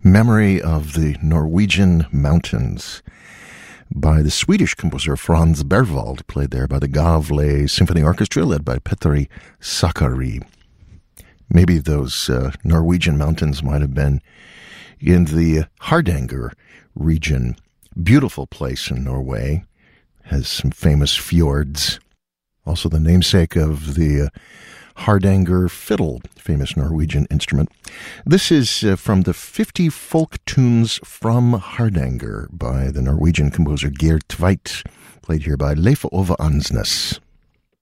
Memory of the Norwegian Mountains by the Swedish composer Franz Berwald, played there by the Gavle Symphony Orchestra, led by Petteri Sakari. Maybe those Norwegian mountains might have been in the Hardanger region. Beautiful place in Norway. Has some famous fjords. Also the namesake of the Hardanger fiddle, famous Norwegian instrument. This is from the 50 Folk Tunes from Hardanger by the Norwegian composer Geir Tveit, played here by Leif Ove Ansnes.